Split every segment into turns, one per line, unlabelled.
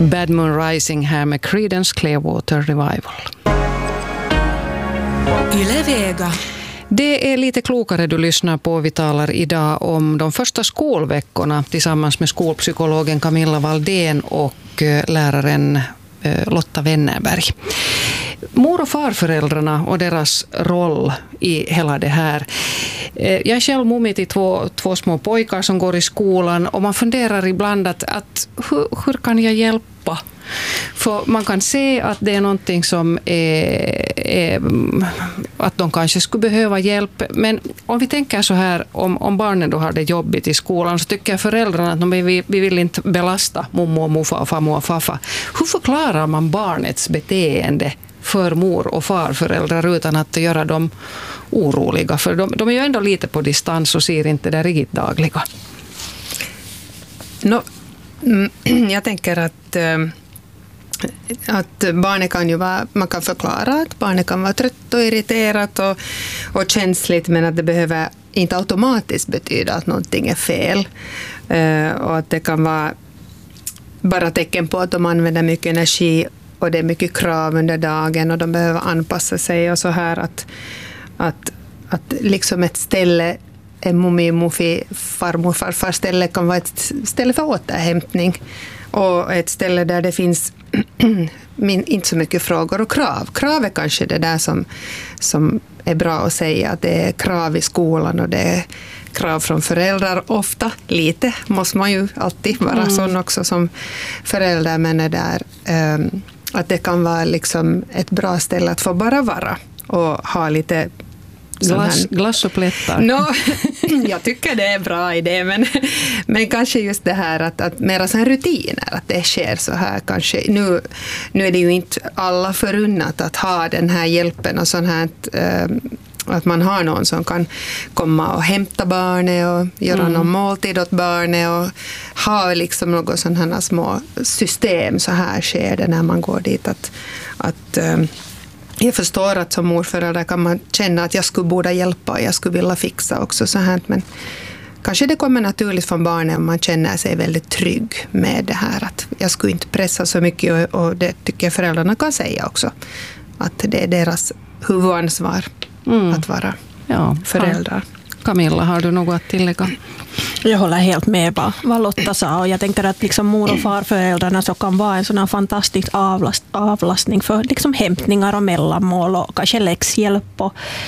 Bad Moon Rising här med Creedence Clearwater Revival.
Yle Vega.
Det är lite klokare du lyssnar på. Vi talar idag om de första skolveckorna tillsammans med skolpsykologen Camilla Valdén och läraren Lotta Wennerberg. Mor- och farföräldrarna och deras roll i hela det här. Jag är själv mommi till två små pojkar som går i skolan och man funderar ibland att hur kan jag hjälpa? För man kan se att det är någonting som är att de kanske skulle behöva hjälp. Men om vi tänker så här, om barnen då har det jobbigt i skolan, så tycker föräldrarna att vi vill inte belasta mommo och morfar och farmor och farfar. Hur förklarar man barnets beteende för mor- och farföräldrar utan att göra dem oroliga? För de är ju ändå lite på distans och ser inte det riktigt dagliga.
Jag tänker att barnet kan ju vara, man kan förklara att barnet kan vara trött och irriterat och känsligt, men att det behöver inte automatiskt betyda att någonting är fel. Och att det kan vara bara tecken på att de använder mycket energi och det är mycket krav under dagen och de behöver anpassa sig och så här att liksom ett ställe, en mommi, mofi, farmor, farfar ställe kan vara ett ställe för återhämtning och ett ställe där det finns inte så mycket frågor och krav. Krav är kanske det där som är bra att säga, att det är krav i skolan och det är krav från föräldrar. Ofta lite måste man ju alltid vara sån också som förälder, men det där att det kan vara liksom ett bra ställe att få bara vara och ha lite
glass och plättar.
Jag tycker det är bra idé, men kanske just det här att mera sån rutiner, att det sker så här kanske. Nu är det ju inte alla förunnat att ha den här hjälpen och sån här att man har någon som kan komma och hämta barnet och göra någon måltid åt barnet och ha liksom något sån här små system. Så här sker det när man går dit att jag förstår att som morförälder kan man känna att jag skulle borde hjälpa och jag skulle vilja fixa också så här, men kanske det kommer naturligt från barnen om man känner sig väldigt trygg med det här, att jag skulle inte pressa så mycket och det tycker jag föräldrarna kan säga också, att det är deras huvudansvar att vara föräldrar.
Camilla, har du något att tillägga?
Jag håller helt med vad Lotta sa, och jag tänker att liksom mor- och farföräldrarna så kan vara en sån här fantastisk avlastning för liksom hämtningar och mellanmål och kanske läxhjälp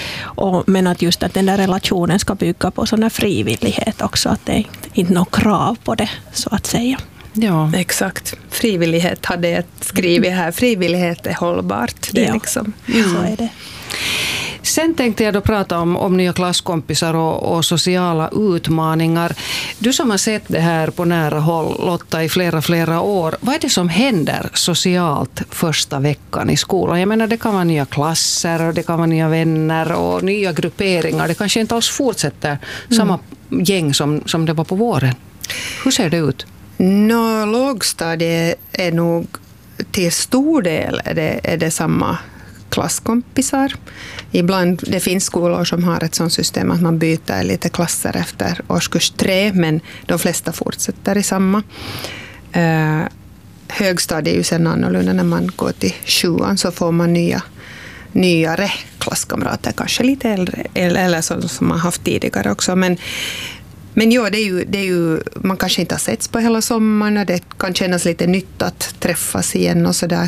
men att just att den där relationen ska bygga på sån här frivillighet också, att det är inte något krav på det så att säga.
Ja, exakt. Frivillighet hade jag skrivit här. Frivillighet är hållbart. Det är liksom.
Så är det.
Sen tänkte jag då prata om nya klasskompisar och sociala utmaningar. Du som har sett det här på nära håll, Lotta, i flera år. Vad är det som händer socialt första veckan i skolan? Jag menar, det kan vara nya klasser och det kan vara nya vänner och nya grupperingar. Det kanske inte alls fortsätter samma gäng som det var på våren. Hur ser det ut?
Lågstadiet är nog till stor del är det samma klasskompisar. Ibland, det finns skolor som har ett sådant system att man byter lite klasser efter årskurs 3, men de flesta fortsätter i samma. Högstadiet är ju sen annorlunda. När man går till 7:an så får man nyare klasskamrater, kanske lite äldre eller sådana som man haft tidigare också. Men ja, det är ju, man kanske inte har setts på hela sommaren och det kan kännas lite nytt att träffas igen och sådär.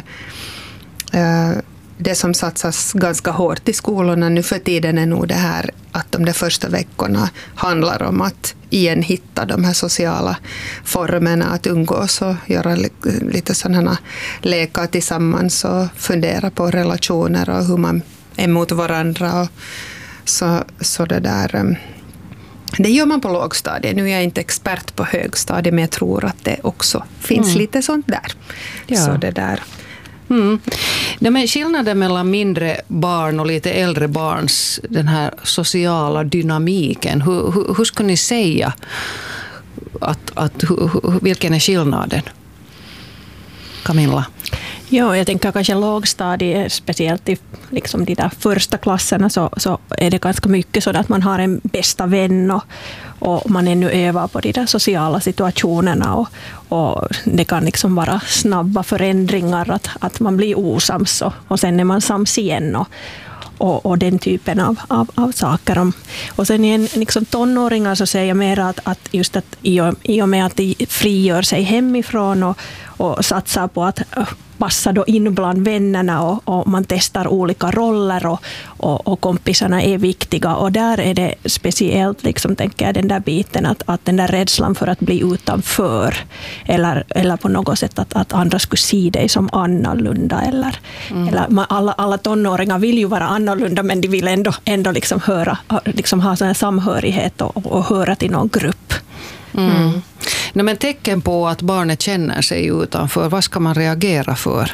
Det som satsas ganska hårt i skolorna nu för tiden är nog det här att de där första veckorna handlar om att igen hitta de här sociala formerna att umgås och göra lite sådana lekar tillsammans och fundera på relationer och hur man är mot varandra och så det där. Det gör man på lågstadiet. Nu är jag inte expert på högstadiet, men jag tror att det också finns lite sånt där.
Ja.
Så det där.
Men skillnaden mellan mindre barn och lite äldre barns den här sociala dynamiken, hur ska ni säga vilken är skillnaden? Camilla?
Ja, jag tänker kanske lågstadiet, speciellt i liksom de där första klasserna, så är det ganska mycket så att man har en bästa vän och man ännu övar på de där sociala situationerna och det kan liksom vara snabba förändringar, att man blir osams och sen är man sams igen och den typen av saker. Och sen i liksom tonåringar så säger jag mer att just att i och med att de frigör sig hemifrån och satsar på att passa då in bland vännerna och man testar olika roller och kompisarna är viktiga, och där är det speciellt liksom, tänker jag, den där biten att den där rädslan för att bli utanför eller på något sätt att andra skulle se dig som annorlunda eller alla tonåringar vill ju vara annorlunda, men de vill ändå liksom ha sån här samhörighet och höra till någon grupp.
Mm. Nej, men tecken på att barnet känner sig utanför, vad ska man reagera för?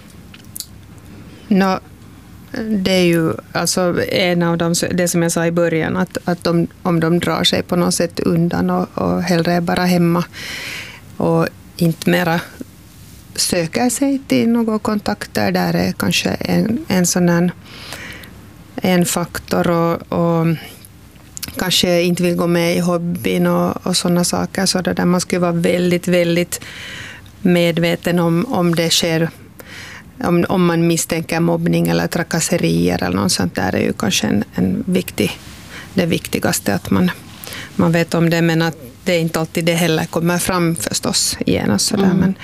Det är ju alltså en av dem, det som jag sa i början, att om de drar sig på något sätt undan och hellre är bara hemma och inte mera söker sig till några kontakter, där är kanske en sån en faktor och kanske inte vill gå med i hobbyn och sådana saker, så där man skulle vara väldigt, väldigt medveten om det sker, om man misstänker mobbning eller trakasserier eller något sånt där, är ju kanske det viktigaste att man vet om det, men att det inte alltid det heller kommer fram förstås genast sådär, men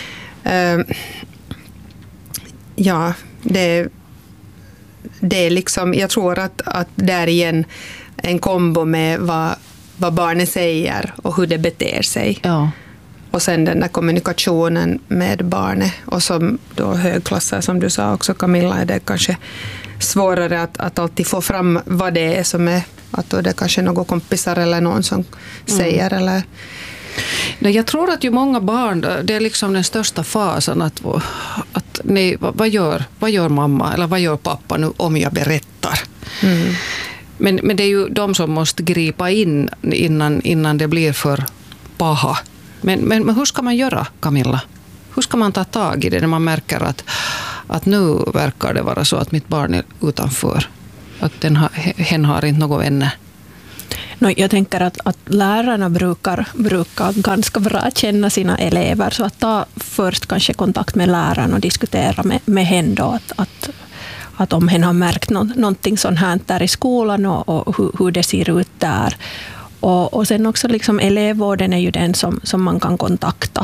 ja, det är liksom, jag tror att där igen en kombo med vad barnet säger och hur det beter sig.
Ja.
Och sen den där kommunikationen med barnet. Och som då högklassare, som du sa också Camilla, är det kanske svårare att alltid få fram vad det är som är, att då det kanske är några kompisar eller någon som säger eller...
Nej, jag tror att ju många barn, det är liksom den största fasen att nej, vad gör mamma eller vad gör pappa nu om jag berättar? Mm. Men det är ju de som måste gripa in innan det blir för paha. Men hur ska man göra, Camilla? Hur ska man ta tag i det när man märker att nu verkar det vara så att mitt barn är utanför? Att hen har inte några vänner?
Jag tänker att lärarna brukar ganska bra känna sina elever, så att ta först kanske kontakt med läraren och diskutera med henne då att om hen har märkt någonting sånt här där i skolan och hur det ser ut där. Och sen också liksom elevvården är ju den som man kan kontakta